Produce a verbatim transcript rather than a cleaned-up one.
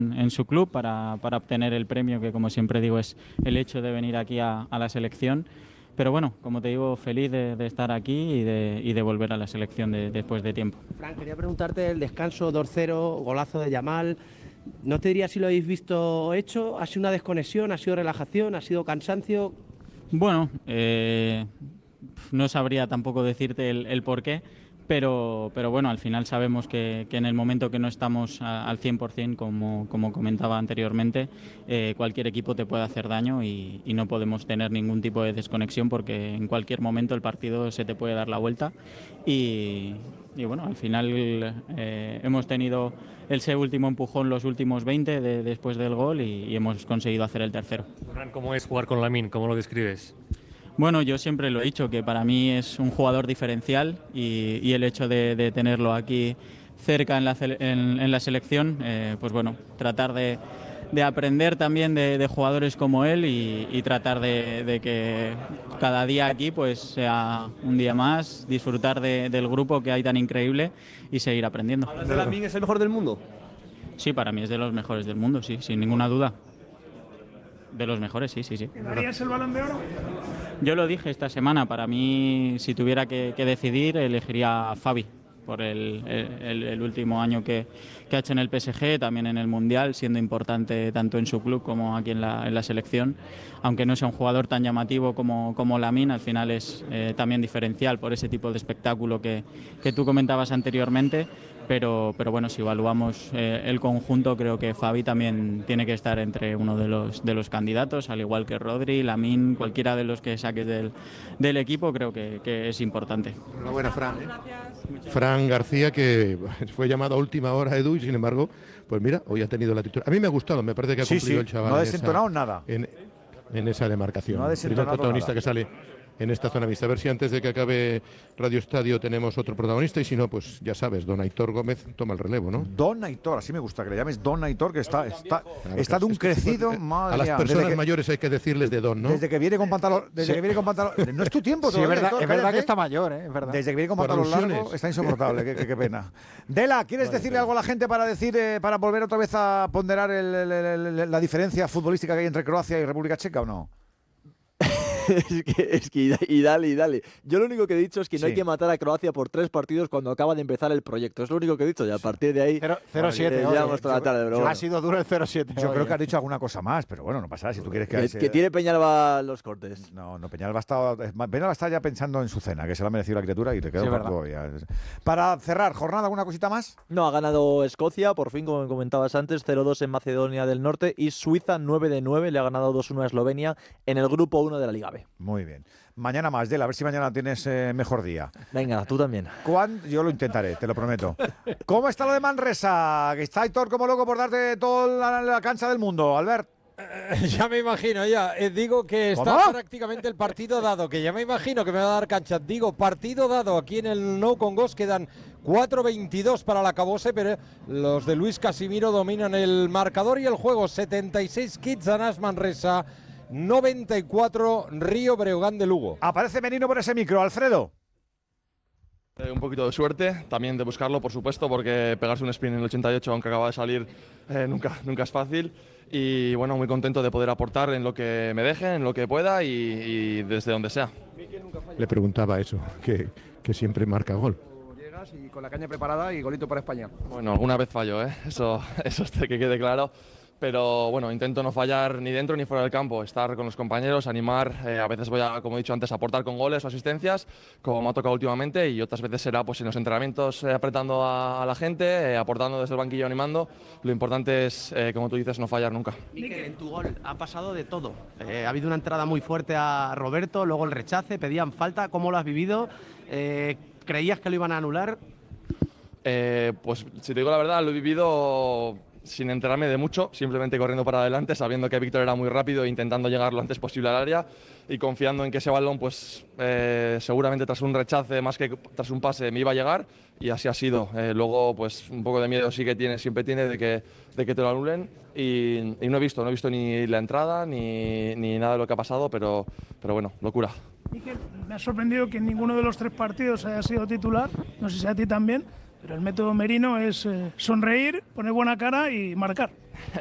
en su club para, para obtener el premio, que como siempre digo es el hecho de venir aquí a, a la selección. Pero bueno, como te digo, feliz de, de estar aquí y de, y de volver a la selección de, después de tiempo. Fran, quería preguntarte el descanso dos cero, golazo de Yamal. No te diría si lo habéis visto hecho, ¿ha sido una desconexión, ha sido relajación, ha sido cansancio? Bueno, eh, no sabría tampoco decirte el, el por qué. Pero, pero bueno, al final sabemos que, que en el momento que no estamos a, al cien por cien, como, como comentaba anteriormente, eh, cualquier equipo te puede hacer daño y, y no podemos tener ningún tipo de desconexión porque en cualquier momento el partido se te puede dar la vuelta y, y bueno, al final eh, hemos tenido ese último empujón los últimos veinte de, después del gol y, y hemos conseguido hacer el tercero. ¿Cómo es jugar con Lamine? ¿Cómo lo describes? Bueno, yo siempre lo he dicho, que para mí es un jugador diferencial y, y el hecho de, de tenerlo aquí cerca en la, en, en la selección, eh, pues bueno, tratar de, de aprender también de, de jugadores como él y, y tratar de, de que cada día aquí pues sea un día más, disfrutar de, del grupo que hay tan increíble y seguir aprendiendo. ¿Hablas de Lamine es el mejor del mundo? Sí, para mí es de los mejores del mundo, sí, sin ninguna duda. De los mejores, sí, sí, sí. ¿Darías el Balón de Oro? Yo lo dije esta semana, para mí, si tuviera que, que decidir, elegiría a Fabi, por el, el, el último año que, que ha hecho en el P S G, también en el Mundial, siendo importante tanto en su club como aquí en la, en la selección. Aunque no sea un jugador tan llamativo como, como Lamine, al final es eh, también diferencial por ese tipo de espectáculo que, que tú comentabas anteriormente. Pero, pero bueno, si evaluamos eh, el conjunto, creo que Fabi también tiene que estar entre uno de los, de los candidatos, al igual que Rodri, Lamine, cualquiera de los que saques del, del equipo, creo que, que es importante. Enhorabuena, Fran. ¿eh? Fran García, que fue llamado a última hora, Edu, y sin embargo, pues mira, hoy ha tenido la titular. A mí me ha gustado, me parece que ha sí, cumplido sí, el chaval. No ha desentonado en esa, nada. En, en esa demarcación. No ha desentonado el protagonista nada. que sale en esta zona mixta. A ver si antes de que acabe Radio Estadio tenemos otro protagonista y si no, pues ya sabes, don Aitor Gómez toma el relevo, ¿no? Don Aitor, así me gusta que le llames Don Aitor, que está, está, claro, está de un es que crecido, madre a las mía, personas que, mayores hay que decirles de Don, ¿no? Desde que viene con pantalón, desde sí. que viene con pantalón, no es tu tiempo todavía. Sí, es verdad, Aitor, es verdad ¿eh? que está mayor, ¿eh? Es verdad. Desde que viene con pantalón largo, está insoportable, qué, qué, qué pena. Dela, ¿quieres vale, decirle pero... algo a la gente para decir, eh, para volver otra vez a ponderar el, el, el, el, la diferencia futbolística que hay entre Croacia y República Checa o no? es, que, es que y dale, y dale. Yo lo único que he dicho es que no sí. hay que matar a Croacia por tres partidos cuando acaba de empezar el proyecto. Es lo único que he dicho y a partir de ahí cero siete. Eh, llevamos toda la tarde, bro. Ha sido duro el cero siete. Yo hoy, creo que has dicho alguna cosa más, pero bueno, no pasa nada. Si tú quieres que... Que, se... que tiene Peñalba los cortes. No, no, Peñalba está, Peñalba está ya pensando en su cena, que se la ha merecido la criatura y te queda sí, un poco ya. Para cerrar, ¿jornada alguna cosita más? No, ha ganado Escocia, por fin, como comentabas antes, cero dos en Macedonia del Norte y Suiza nueve de nueve, le ha ganado dos uno a Eslovenia en el grupo uno de la Liga B. Muy bien. Mañana más, Dela, a ver si mañana tienes eh, mejor día. Venga, tú también. ¿Cuándo? Yo lo intentaré, te lo prometo. ¿Cómo está lo de Manresa? Que está Aitor como loco por darte toda la, la cancha del mundo, Albert. Eh, ya me imagino, ya. Eh, digo que está ¿Cómo? prácticamente el partido dado, que ya me imagino que me va a dar cancha. Digo, partido dado aquí en el Nou Congost, quedan cuatro veintidós para el acabose, pero los de Luis Casimiro dominan el marcador y el juego. setenta y seis Kitsanas Manresa, noventa y cuatro Río Breogán de Lugo. Aparece Menino por ese micro, Alfredo. Eh, un poquito de suerte, también de buscarlo, por supuesto, porque pegarse un sprint en el ochenta y ocho, aunque acaba de salir, eh, nunca, nunca es fácil. Y bueno, muy contento de poder aportar en lo que me dejen, en lo que pueda y, y desde donde sea. Le preguntaba eso, que, que siempre marca gol. Llegas y con la caña preparada y golito para España. Bueno, alguna vez fallo, ¿eh? Eso, eso es que quede claro. Pero bueno, intento no fallar ni dentro ni fuera del campo, estar con los compañeros, animar, eh, a veces voy a, como he dicho antes, aportar con goles o asistencias, como me ha tocado últimamente, y otras veces será pues en los entrenamientos eh, apretando a, a la gente, eh, aportando desde el banquillo, animando. Lo importante es, eh, como tú dices, no fallar nunca. Mikel, en tu gol ha pasado de todo, eh, ha habido una entrada muy fuerte a Roberto, luego el rechace, pedían falta, ¿cómo lo has vivido? Eh, ¿Creías que lo iban a anular? Eh, pues si te digo la verdad, lo he vivido sin enterarme de mucho, simplemente corriendo para adelante, sabiendo que Víctor era muy rápido e intentando llegar lo antes posible al área y confiando en que ese balón, pues eh, seguramente tras un rechace más que tras un pase me iba a llegar, y así ha sido. Eh, luego, pues un poco de miedo sí que tiene, siempre tiene de que, de que te lo anulen, y, y no he visto, no he visto ni la entrada ni, ni nada de lo que ha pasado, pero, pero bueno, locura. Mikel, me ha sorprendido que en ninguno de los tres partidos haya sido titular, no sé si a ti también. Pero el método Merino es eh, sonreír, poner buena cara y marcar.